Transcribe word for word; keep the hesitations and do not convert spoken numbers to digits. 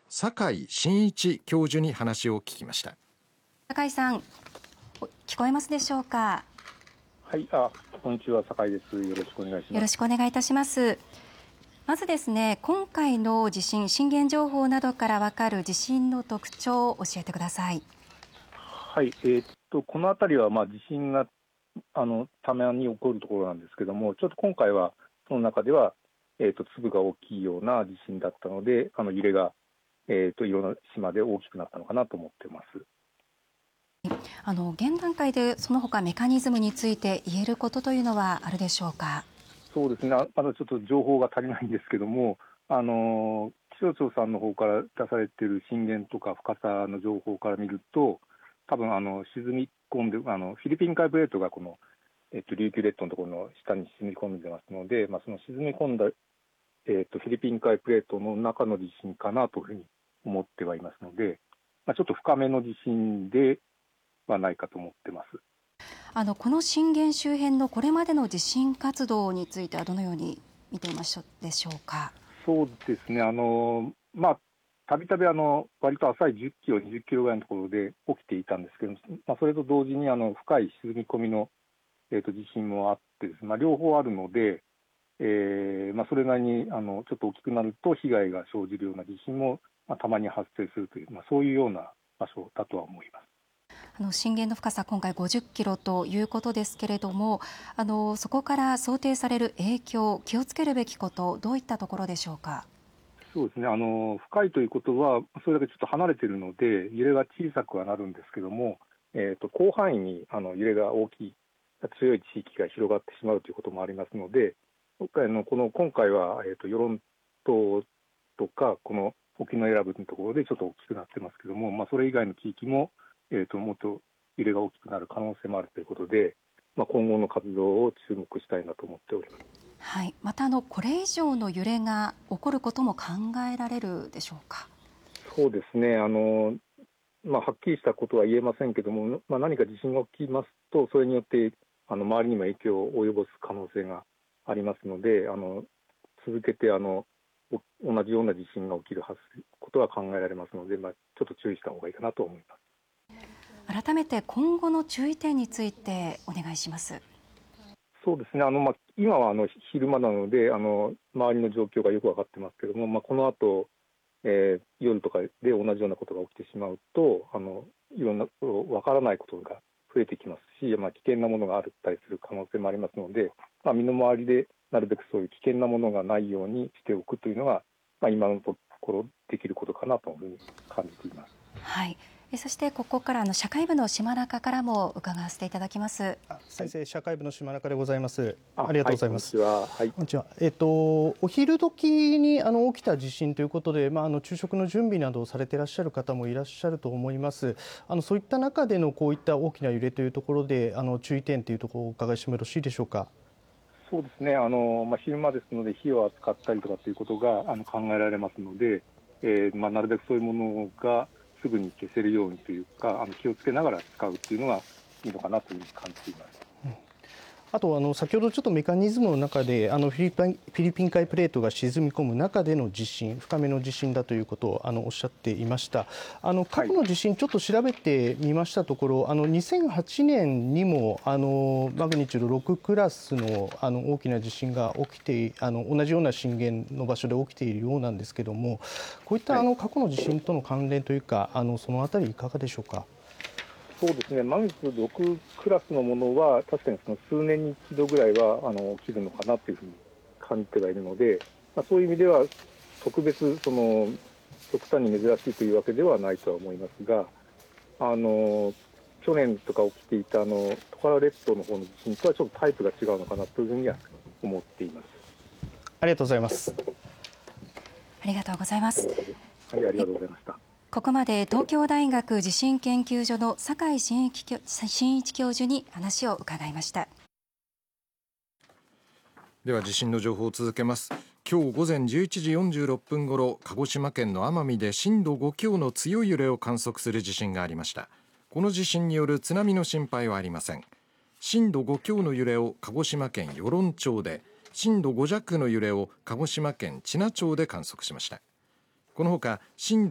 酒井真一教授に話を聞きました。 酒井さん、聞こえますでしょうか。 はい、あ、こんにちは、酒井です。よろしくお願いします。 よろしくお願いいたします。まずですね、今回の地震、震源情報などから分かる地震の特徴を教えてください。 はい、えー、っとこの辺りはまあ地震があのたまに起こるところなんですけども、ちょっと今回はその中では、えー、っと粒が大きいような地震だったので、あの揺れが、えー、っといろんな島で大きくなったのかなと思っています。 あの現段階でその他メカニズムについて言えることというのはあるでしょうか。 そうですね、まだちょっと情報が足りないんですけども、あの気象庁さんの方から出されている震源とか深さの情報から見ると、多分あの沈み込んであのフィリピン海プレートがこの、えっと、琉球列島のところの下に沈み込んでますので、まあ、その沈み込んだ、えっと、フィリピン海プレートの中の地震かなというふうに思ってはいますので、まあ、ちょっと深めの地震ではないかと思ってます。 あのこの震源周辺のこれまでの地震活動についてはどのように見ていますでしょうか。 そうですね、あのまあたびたび割と浅いじゅっキロ、にじゅっキロぐらいのところで起きていたんですけど、まあ、それと同時にあの深い沈み込みの、えー、と地震もあってですね、まあ、両方あるので、えーまあ、それなりにあのちょっと大きくなると被害が生じるような地震も、まあ、たまに発生するという、まあ、そういうような場所だとは思います。 あの震源の深さ、今回ごじゅっキロということですけれども、あのそこから想定される影響、気をつけるべきこと、どういったところでしょうか。 そうですね、あの深いということは、それだけちょっと離れているので、揺れが小さくはなるんですけども、えー、と広範囲にあの揺れが大きい、強い地域が広がってしまうということもありますので、今回のこの今回は、えー、と与論島とか、この沖永良部のところでちょっと大きくなってますけども、まあ、それ以外の地域も、えー、ともっと揺れが大きくなる可能性もあるということで、まあ、今後の活動を注目したいなと思っております。 はい、またあのこれ以上の揺れが起こることも考えられるでしょうか。 そうですね、あの、まあ、はっきりしたことは言えませんけども、まあ、何か地震が起きますと、それによってあの周りにも影響を及ぼす可能性がありますので、あの続けてあの同じような地震が起きることは考えられますので、まあ、ちょっと注意した方がいいかなと思います。 改めて今後の注意点についてお願いします。 そうですね、あの、まあ、今はあの昼間なのであの周りの状況がよく分かってますけども、まあ、この後、えー、夜とかで同じようなことが起きてしまうと、あのいろんな分からないことが増えてきますし、まあ、危険なものがあったりする可能性もありますので、まあ、身の回りでなるべくそういう危険なものがないようにしておくというのが、まあ、今のところできることかなというふうに感じています。 はい、そしてここからあの社会部の島中からも伺わせていただきます。 先生、社会部の島中でございます。あ, ありがとうございます。 はい、こんにちは。 えっと、お昼時にあの起きた地震ということで、まあ、あの昼食の準備などをされていらっしゃる方もいらっしゃると思います。あのそういった中でのこういった大きな揺れというところで、あの注意点というところをお伺いしてもよろしいでしょうか。 そうですね、あのまあ、昼間ですので火を扱ったりとかということがあの考えられますので、えーまあ、なるべくそういうものがすぐに消せるようにというか、あの気をつけながら使うというのがいいのかなというふうに感じています。うん、 あとあの先ほどちょっとメカニズムの中であのフィリピン、フィリピン海プレートが沈み込む中での地震、深めの地震だということをあのおっしゃっていました。あの過去の地震ちょっと調べてみましたところ、はい、あのにせんはちねんにもあのマグニチュードろくクラスのあの大きな地震が起きて、あの同じような震源の場所で起きているようなんですけれども、こういったあの過去の地震との関連というか、あのそのあたりいかがでしょうか。 そうですね、マグニチュードろくクラスのものは確かにその数年に一度ぐらいはあの起きるのかなというふうに感じてはいるので、まあ、そういう意味では特別その極端に珍しいというわけではないとは思いますが、あの去年とか起きていたあのトカラ列島の方の地震とはちょっとタイプが違うのかなというふうには思っています。 ありがとうございます。 ありがとうございます。 はい、ありがとうございました。 ここまで東京大学地震研究所の酒井真一教授に話を伺いました。 では地震の情報を続けます。今日午前じゅういちじよんじゅうろっぷんごろ、鹿児島県の奄美で震度ご強の強い揺れを観測する地震がありました。この地震による津波の心配はありません。震度ご強の揺れを鹿児島県与論町で、震度ご弱の揺れを鹿児島県知名町で観測しました。このほか震度